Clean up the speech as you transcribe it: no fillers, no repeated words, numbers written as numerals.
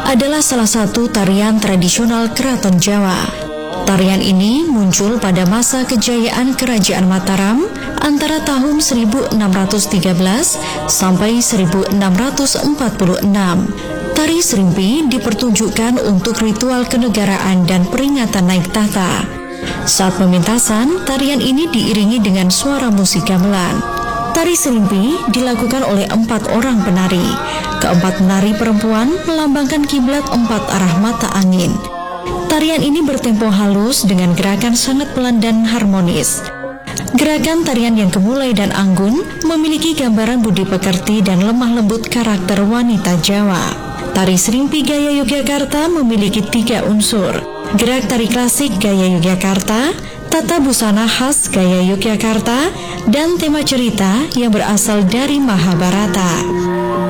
adalah salah satu tarian tradisional Keraton Jawa. Tarian ini muncul pada masa kejayaan Kerajaan Mataram antara tahun 1613 sampai 1646. Tari Serimpi dipertunjukkan untuk ritual kenegaraan dan peringatan naik tahta. Saat pementasan, tarian ini diiringi dengan suara musik gamelan. Tari Serimpi dilakukan oleh 4 orang penari. Keempat penari perempuan melambangkan kiblat 4 arah mata angin. Tarian ini bertempo halus dengan gerakan sangat pelan dan harmonis. Gerakan tarian yang gemulai dan anggun memiliki gambaran budi pekerti dan lemah lembut karakter wanita Jawa. Tari Serimpi gaya Yogyakarta memiliki 3 unsur: gerak tari klasik gaya Yogyakarta, tata busana khas gaya Yogyakarta, dan tema cerita yang berasal dari Mahabharata.